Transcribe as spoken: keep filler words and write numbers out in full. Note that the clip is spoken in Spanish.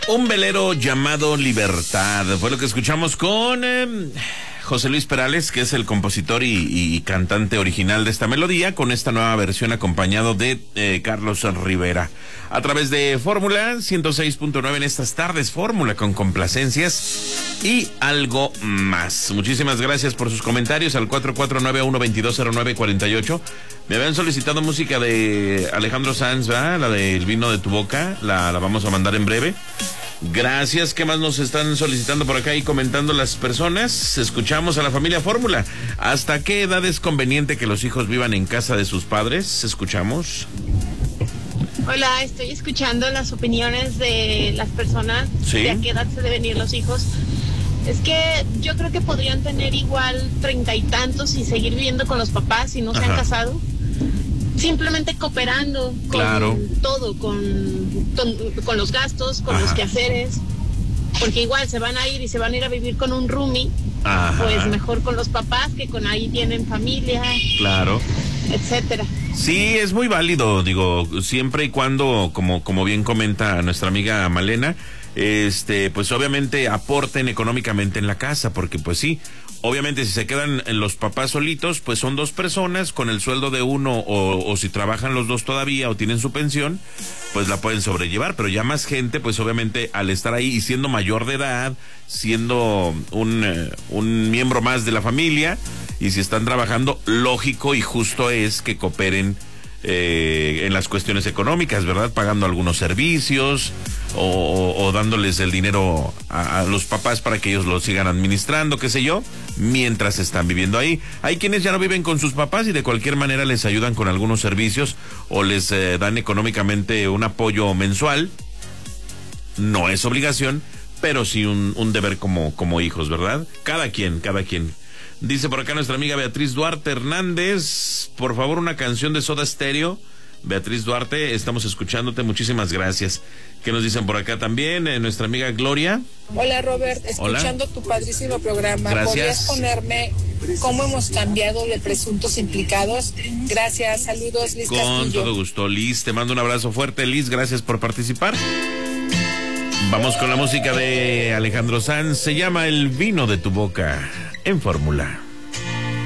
Un velero llamado Libertad. Fue lo que escuchamos con eh, José Luis Perales, que es el compositor y, y cantante original de esta melodía, con esta nueva versión acompañado de eh, Carlos Rivera. A través de Fórmula ciento seis punto nueve en estas tardes, Fórmula con complacencias y algo más. Muchísimas gracias por sus comentarios al cuatro cuatro nueve uno dos dos cero nueve cuatro ocho. Me habían solicitado música de Alejandro Sanz, ¿verdad? La del vino de tu boca, la, la vamos a mandar en breve. Gracias. ¿Qué más nos están solicitando por acá y comentando las personas? Escuchamos a la familia Fórmula. ¿Hasta qué edad es conveniente que los hijos vivan en casa de sus padres? Escuchamos. Hola, estoy escuchando las opiniones de las personas. ¿Sí? De a qué edad se deben ir los hijos. Es que yo creo que podrían tener igual treinta y tantos y seguir viviendo con los papás si no se Ajá. han casado. Simplemente cooperando con claro. todo, con, con, con los gastos, con Ajá. los quehaceres, porque igual se van a ir y se van a ir a vivir con un roomie, Ajá. pues mejor con los papás que con ahí tienen familia, claro, etcétera. Sí, es muy válido, digo, siempre y cuando, como, como bien comenta nuestra amiga Malena, este, pues obviamente aporten económicamente en la casa, porque pues sí, obviamente si se quedan los papás solitos, pues son dos personas con el sueldo de uno, o, o si trabajan los dos todavía o tienen su pensión, pues la pueden sobrellevar, pero ya más gente, pues obviamente al estar ahí y siendo mayor de edad, siendo un, eh, un miembro más de la familia, y si están trabajando, lógico y justo es que cooperen eh, en las cuestiones económicas, ¿verdad? Pagando algunos servicios o, o, o dándoles el dinero a, a los papás para que ellos lo sigan administrando, qué sé yo, mientras están viviendo ahí. Hay quienes ya no viven con sus papás y de cualquier manera les ayudan con algunos servicios o les eh, dan económicamente un apoyo mensual. No es obligación, pero sí un, un deber como, como hijos, ¿verdad? Cada quien, cada quien. Dice por acá nuestra amiga Beatriz Duarte Hernández, por favor una canción de Soda Stereo. Beatriz Duarte, estamos escuchándote, muchísimas gracias. ¿Qué nos dicen por acá también? Eh, nuestra amiga Gloria. Hola Robert, escuchando Hola. Tu padrísimo programa. Gracias. ¿Podrías ponerme cómo hemos cambiado de presuntos implicados? Gracias, saludos Liz Con Castillo. todo gusto, Liz, te mando un abrazo fuerte, Liz, gracias por participar. Vamos con la música de Alejandro Sanz, se llama El vino de tu boca, en Fórmula.